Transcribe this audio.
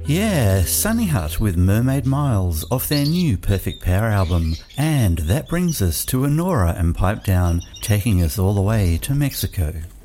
Yeah, Sunny Hut with Mermaid Miles off their new Perfect Pair album. And that brings us to Anora and Pipe Down, taking us all the way to Mexico.